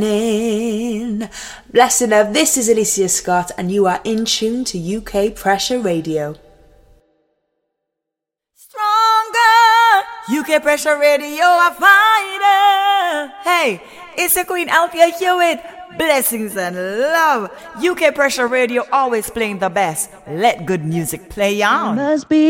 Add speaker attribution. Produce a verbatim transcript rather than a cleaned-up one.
Speaker 1: Blessing of this is Alicia Scott, and you are in tune to U K Pressure Radio.
Speaker 2: Stronger, U K Pressure Radio, a fighter. Hey, it's the Queen Althea Hewitt. Blessings and love. U K Pressure Radio, always playing the best. Let good music play on.
Speaker 3: Must be